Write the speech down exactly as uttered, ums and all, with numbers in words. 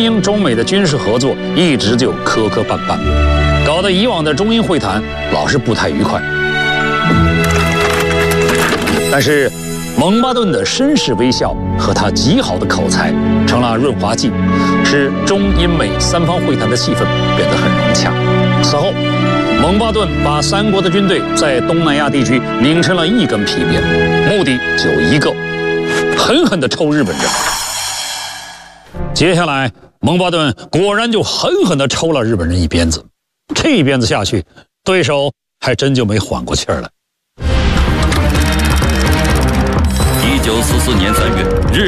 英、中美的军事合作一直就磕磕绊绊，搞得以往的中英会谈老是不太愉快。但是，蒙巴顿的绅士微笑和他极好的口才成了润滑剂，使中英美三方会谈的气氛变得很融洽。此后，蒙巴顿把三国的军队在东南亚地区拧成了一根皮鞭，目的就一个：狠狠地抽日本人。接下来，蒙巴顿果然就狠狠地抽了日本人一鞭子，这一鞭子下去，对手还真就没缓过气儿来。 一九四四年三月，日